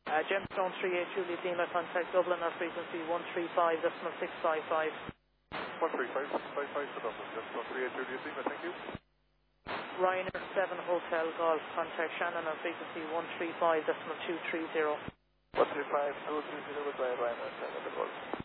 Gemstone 38 Juliet Lima, contact Dublin on frequency 135.655. 135.655 for Dublin, Gemstone 38 Juliet Lima, thank you. Ryanair 7 Hotel Golf, contact Shannon on frequency 135.230. 135.230 with Ryanair 7 Hotel Golf.